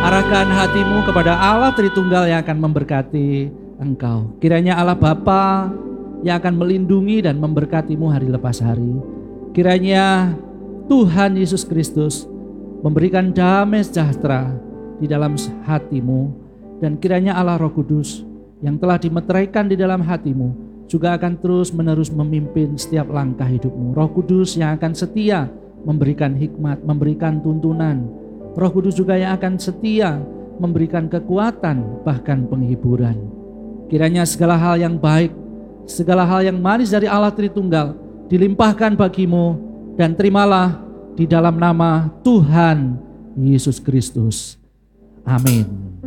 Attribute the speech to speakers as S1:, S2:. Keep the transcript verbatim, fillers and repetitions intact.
S1: Arahkan hatimu kepada Allah Tritunggal yang akan memberkati engkau. Kiranya Allah Bapa yang akan melindungi dan memberkatimu hari lepas hari. Kiranya Tuhan Yesus Kristus memberikan damai sejahtera di dalam hatimu. Dan kiranya Allah Roh Kudus yang telah dimeteraikan di dalam hatimu juga akan terus menerus memimpin setiap langkah hidupmu. Roh Kudus yang akan setia memberikan hikmat, memberikan tuntunan. Roh Kudus juga yang akan setia memberikan kekuatan, bahkan penghiburan. Kiranya segala hal yang baik, segala hal yang manis dari Allah Tritunggal dilimpahkan bagimu, dan terimalah di dalam nama Tuhan Yesus Kristus. Amin.